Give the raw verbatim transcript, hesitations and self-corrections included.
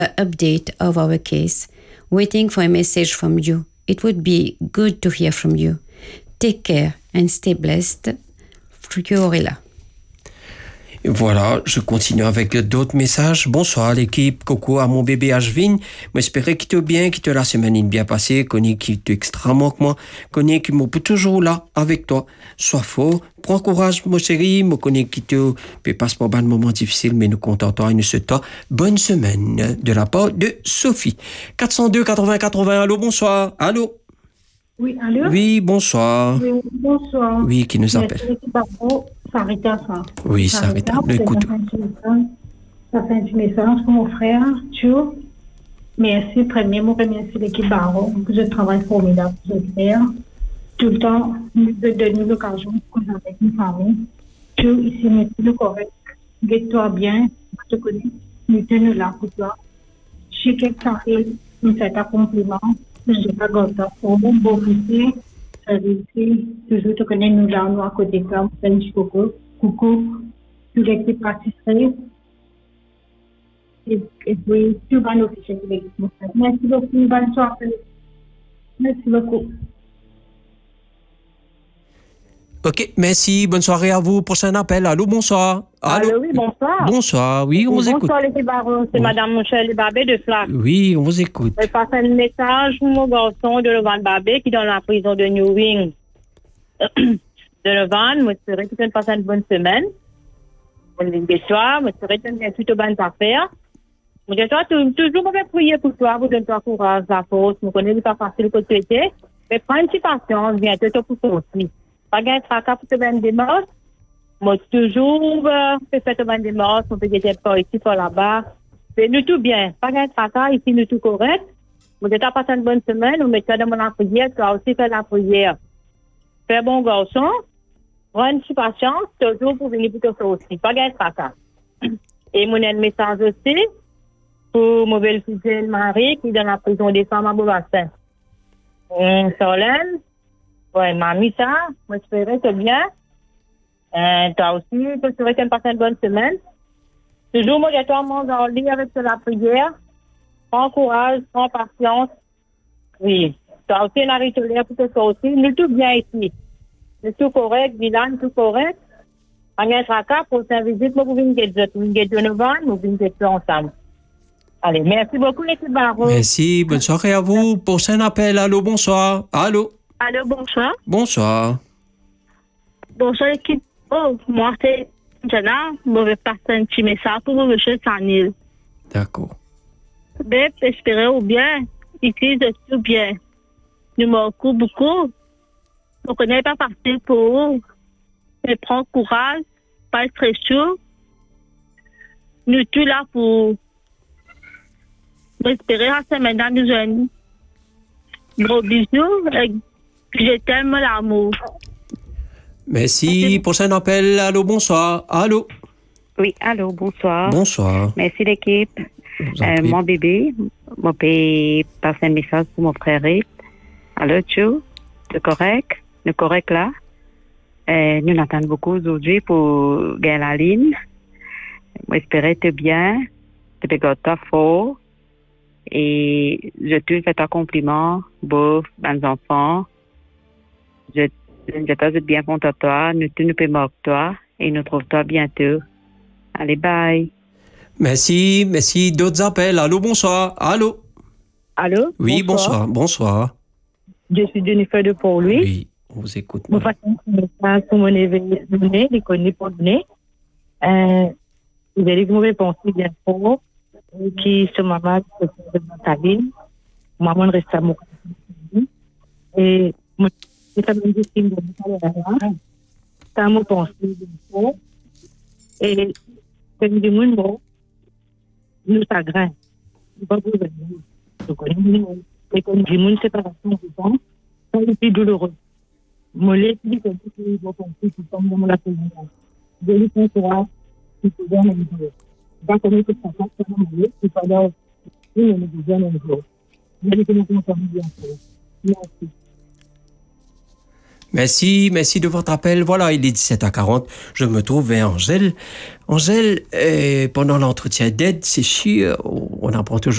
an update of our case, waiting for a message from you. It would be good to hear from you. Take care and stay blessed. Fiorella. Voilà, je continue avec d'autres messages. Bonsoir l'équipe, coucou à mon bébé Ashvin. J'espère qu'il te bien, qu'il te la semaine bien passée, connais qu'il te extrêmement que moi, connais qu'il m'est toujours là avec toi. Sois fort, prends courage mon chéri, me connais qu'il te peut passer par un moment difficile, mais nous contentons et nous souhaitons bonne semaine de la part de Sophie. quatre cent deux quatre-vingts quatre-vingts, allô, bonsoir, allô. Oui, allô? Oui, bonsoir. Oui, bonsoir. Oui, qui nous appelle? Sarita, ça. Oui, Sarita, nous écoutons. Ça fait un petit message pour mon frère, Tchou. Merci, premièrement, remercie l'équipe Baron pour ce travail formidable que vous faites. Tout le temps, nous donnons l'occasion de causer avec une famille. Tchou, ici, nous sommes correct. Guette-toi bien, je te connais. Nous tenons là pour toi. Je sais que ça fait un certain compliment. Je n'ai pas gagné pour vous, beau officier. Ici, toujours te connais, nous là, nous à côté de toi. Coucou, coucou, tous les qui participent. Et puis, tout va nous ficher de l'équipe. Merci beaucoup, bonne soirée. Merci beaucoup. Ok, merci, bonne soirée à vous. Prochain appel, allô, bonsoir. Allô, allô oui, bonsoir. Bonsoir, oui, on vous écoute. Bonsoir, les Baron, c'est oui. Madame Michel Babé de Flac. Oui, on vous écoute. Je passe un message pour mon garçon de Levan Babé qui est dans la prison de New Wing. de Levan, moi, je serais que tu passes une bonne semaine. Bonne soirée, moi, je serais que tu as plutôt bonne affaire. Moi, je dois toujours me prier pour toi, pour donner toi courage, la force. Je connais pas facile que tu étais. Mais prends une petite patience, bientôt, tu peux aussi. Pas de tracas pour te mettre des morts. Moi, toujours, euh, je fais te mettre des morts, on peut être pas ici, pas là-bas. Mais nous tout bien. Pas de tracas, ici, nous tout correct. Moi, je t'ai passé une bonne semaine, on met ça dans mon prière, tu as aussi fait la prière. Fais bon garçon, prends une petite patience, toujours pour venir pour te faire aussi. Pas de tracas. Et mon message aussi, pour mon belle-fille Marie, qui est dans la prison des femmes à Beaubassin. Hum, Solène, ouais, mamie, ça, moi, j'espérais que bien. Euh, toi aussi, j'espérais qu'elle passe une bonne semaine. Toujours, moi, j'ai toi, mon en lit avec la prière. Prends courage, prends patience. Oui. Toi aussi, la rituelle pour te faire aussi. Nous tout bien ici. Nous tout correct, bilan, tout correct. On y a un tracas pour cette visite, moi, vous venez de dire, vous venez de novembre, vous venez de ensemble. Allez, merci beaucoup, l'équipe Barreau. Merci, bonne soirée à vous. Prochain appel, allô, bonsoir. Allô. Allô, bonsoir. Bonsoir. Bonsoir, l'équipe. Oh, moi, c'est Jana. Je vais passer un petit message pour vous, monsieur Sanil. D'accord. Ben, j'espère ou bien, ici, je suis bien. Nous m'occupons beaucoup. Je ne connais pas facile pour vous. Mais prends courage, pas très chaud. Nous sommes là pour espérer à ce maintenant nous jeunes. Gros bisous. Et je t'aime l'amour. Merci. Merci. Prochain appel. Allô, bonsoir. Allô. Oui, allô, bonsoir. Bonsoir. Merci l'équipe. Euh, mon bébé, mon bébé passe un message pour mon frère. Allô, tu es correct? Le correct là? Euh, nous l'attendons beaucoup aujourd'hui pour gagner la ligne. J'espère que tu es bien. Tu es gâté fort. Et je te fais un compliment, beau, bons enfants. Je, je te souhaite bien contre toi. Nous te nous pouvons toi. Et nous trouvons toi bientôt. Allez, bye. Merci, merci. D'autres appels. Allô, bonsoir. Allô. Allô. Oui, bonsoir. Bonsoir. Je suis Jennifer de Port-Louis. Oui, on vous écoute. Je fais un message pour mon événement, les connus pour donner. Euh, vous allez vous répondre bien fort. Qui se maman, qui se de Taline. Maman reste à mon et moi, je suis dit que ça m'a pensé bien fort. Et comme dit mon mot, nous chagrin. Nous pas pour venir. Je connais. Et comme dit mon séparation du temps, c'est le plus douloureux. Moi, les filles, comme ils vont penser qu'ils sont dans la famille. Je lui conseille qu'ils se donnent un peu. D'accord, mais c'est ça, c'est ça, c'est pas là, oui, mais nous disons un jour. Je vais vous conseiller bien sûr. Merci. Merci, merci de votre appel. Voilà, il est dix-sept heures quarante. Je me trouve avec Angèle. Angèle, euh, pendant l'entretien d'aide, c'est chiant. On apprend toujours